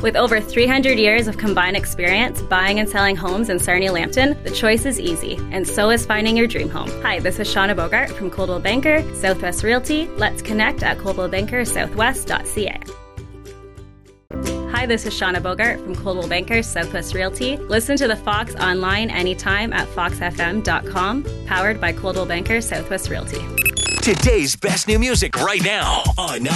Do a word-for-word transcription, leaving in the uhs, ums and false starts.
With over three hundred years of combined experience buying and selling homes in Sarnia-Lambton, the choice is easy, and so is finding your dream home. Hi, this is Shauna Bogart from Coldwell Banker Southwest Realty. Let's connect at coldwell banker southwest dot c a. Hi, this is Shauna Bogart from Coldwell Banker Southwest Realty. Listen to the Fox online anytime at fox f m dot com, powered by Coldwell Banker Southwest Realty. Today's best new music right now on